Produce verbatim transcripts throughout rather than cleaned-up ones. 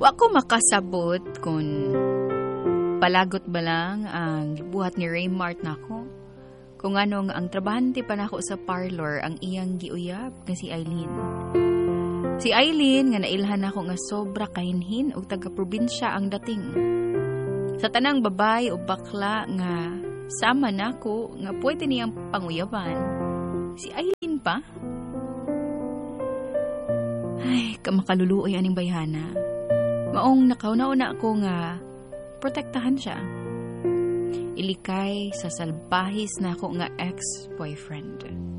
Wa ko makasabot kung palagot ba lang ang buhat ni Raymart nako. Kung anong ang trabahante pa nako sa parlor ang iyang giuyab nga si Eileen. Si Eileen nga nailhan ako nga sobra kahinhin og taga-probinsya ang dating. Sa tanang babay o bakla nga sama nako nga pwede niyang panguyaban. Si Eileen pa? Ay, kamakaluluoy aning bayhana. Maong nakauna-una ako nga protektahan siya. Ilikay sa salbahis na ako nga ex-boyfriend.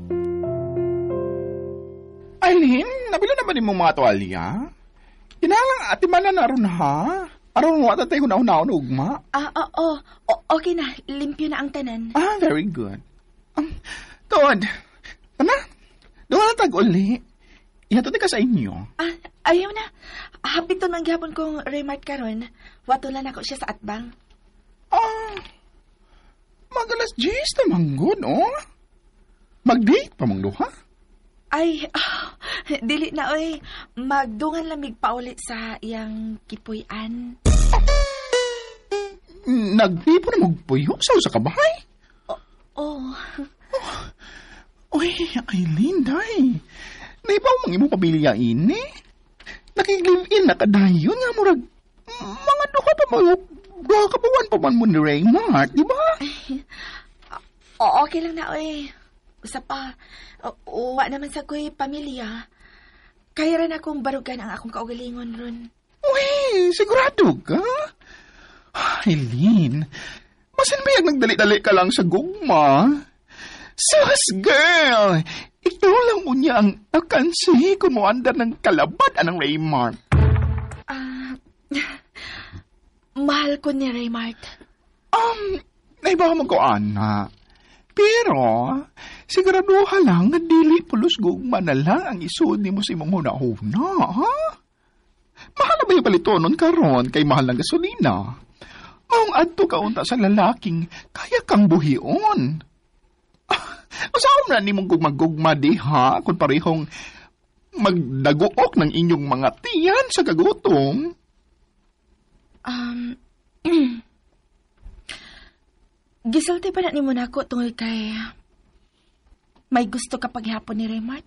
Eileen, nabila naman yung mga tuwalya? Inalang ati man na naroon ha? Aron mo atatay ko na-unaon ugma? Ah, oo. Oh, oh. Okay na. Limpyo na ang tanan. Ah, very good. Um, Tuod, tana, doon na tag-uli. Ihatod ka sa inyo. Ah, ayaw na. Hapit to nang gihapon kong Raymart karon. Watulan ako siya sa atbang. Ah, magalas Jis naman good, oh. Mag-date pa mong duha? Ay, oh, dili na oy. Magdungan lamig paulit sa iyang kipuy-an. Nagpipo na magpuyo sa usa ka bahay? Oh. oh. Uy, Eileen, day. Naibaw mang imo pamilya ini. Nakig-live-in na kadayon nga murag mga duha pa mo kabuwan pa man mo ni Raymart, di ba? Oo, okay lang na oy. Usa pa, uwa naman sa ko'y pamilya. Kaya rin akong barugan ang akong kaugalingon ron. Uy, sigurado ka? Eileen, masin ba yung nagdali-dali ka lang sa gugma? Sus, girl! Ikaw lang mo niya ang akansi kung mo andar ng kalabad anang Raymart. Ah, uh, mahal ko ni Raymart. Um, naibaw mo ko, Ana. Pero, siguraduha lang nga dili pulos gugma na lang ang isud ni mo sa imong huna-huna, ha? Mahal na ba yung palitonon karon kay mahal ng gasolina? Ang adto kaunta sa lalaking kaya kang buhion. Usaon na ni mong gugma-gugma di ha kung parehong magdaguok ng inyong mga tiyan sa kagutom? Um, gisulti pa na ni mo na ako tungkol kay may gusto ka paghihapon ni Raymart?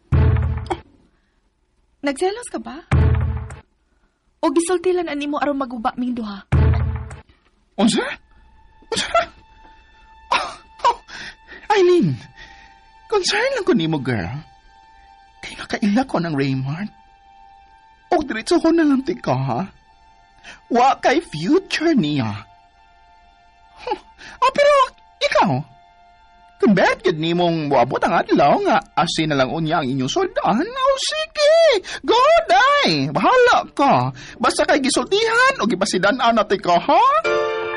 Nagselos ka ba? O gisulti lang na ni mo aron maguba ming duha? Unsa? Unsa? Oh, oh, Eileen, concern lang ko ni mo, girl. Kaya nakaila ko ng Raymart. O diretso ko na lang tika, ha? Wa kay future niya. Huh. Oh, pero ikaw, kung bad gid ni mong buabot ang adlaw nga asin na lang unya ang inyong soldahan, oh, sige, go, day. Bahala ka. Basta kay gisultihan o gipasidan-an natin ka, ha?